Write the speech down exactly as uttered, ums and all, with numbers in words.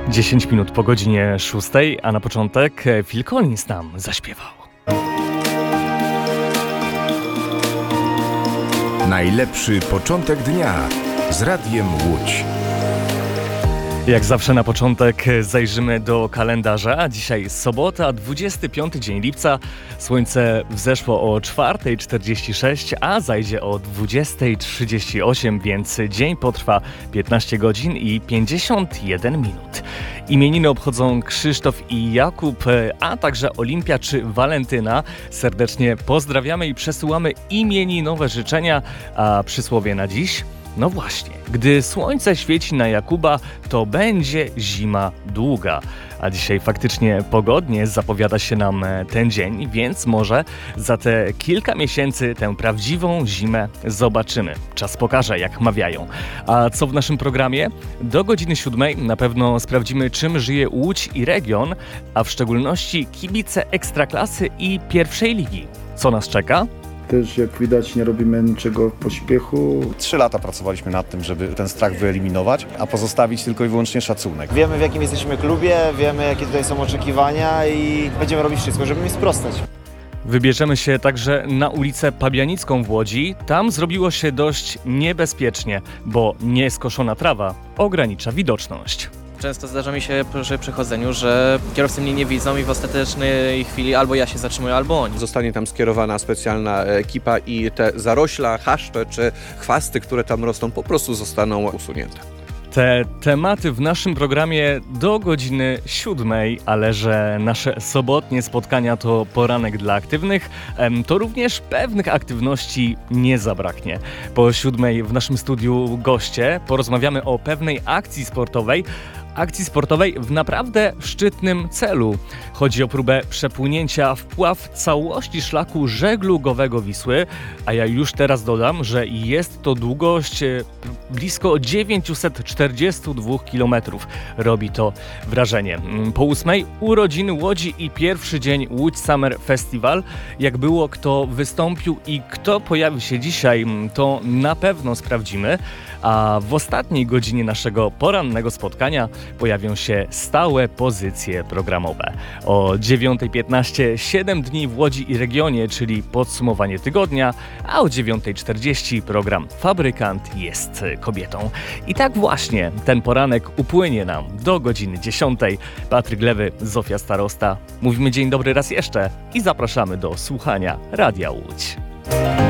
dziesięć minut po godzinie szóstej, a na początek Phil Collins nam zaśpiewał. Najlepszy początek dnia z Radiem Łódź. Jak zawsze na początek zajrzymy do kalendarza. Dzisiaj sobota, dwudziesty piąty dzień lipca. Słońce wzeszło o czwarta czterdzieści sześć, a zajdzie o dwudziesta trzydzieści osiem, więc dzień potrwa piętnaście godzin i pięćdziesiąt jeden minut. Imieniny obchodzą Krzysztof i Jakub, a także Olimpia czy Walentyna. Serdecznie pozdrawiamy i przesyłamy imieninowe życzenia, a przysłowie na dziś? No właśnie, gdy słońce świeci na Jakuba, to będzie zima długa. A dzisiaj faktycznie pogodnie zapowiada się nam ten dzień, więc może za te kilka miesięcy tę prawdziwą zimę zobaczymy. Czas pokaże, jak mawiają. A co w naszym programie? Do godziny siódmej na pewno sprawdzimy, czym żyje Łódź i region, a w szczególności kibice Ekstraklasy i pierwszej ligi. Co nas czeka? Też, jak widać, nie robimy niczego w pośpiechu. Trzy lata pracowaliśmy nad tym, żeby ten strach wyeliminować, a pozostawić tylko i wyłącznie szacunek. Wiemy, w jakim jesteśmy klubie, wiemy, jakie tutaj są oczekiwania i będziemy robić wszystko, żeby im sprostać. Wybierzemy się także na ulicę Pabianicką w Łodzi. Tam zrobiło się dość niebezpiecznie, bo nieskoszona trawa ogranicza widoczność. Często zdarza mi się przy przechodzeniu, że kierowcy mnie nie widzą i w ostatecznej chwili albo ja się zatrzymuję, albo oni. Zostanie tam skierowana specjalna ekipa i te zarośla, chaszcze czy chwasty, które tam rosną, po prostu zostaną usunięte. Te tematy w naszym programie do godziny siódmej, ale że nasze sobotnie spotkania to poranek dla aktywnych, to również pewnych aktywności nie zabraknie. Po siódmej w naszym studiu goście porozmawiamy o pewnej akcji sportowej, akcji sportowej w naprawdę szczytnym celu. Chodzi o próbę przepłynięcia wpław całości szlaku żeglugowego Wisły, a ja już teraz dodam, że jest to długość blisko dziewięćset czterdzieści dwa kilometry. Robi to wrażenie. Po ósmej urodziny Łodzi i pierwszy dzień Łódź Summer Festival. Jak było, kto wystąpił i kto pojawił się dzisiaj, to na pewno sprawdzimy. A w ostatniej godzinie naszego porannego spotkania pojawią się stałe pozycje programowe. O dziewiąta piętnaście siedem dni w Łodzi i regionie, czyli podsumowanie tygodnia, a o dziewiąta czterdzieści program Fabrykant jest kobietą. I tak właśnie ten poranek upłynie nam do godziny dziesiątej. Patryk Lewy, Zofia Starosta. Mówimy dzień dobry raz jeszcze i zapraszamy do słuchania Radia Łódź.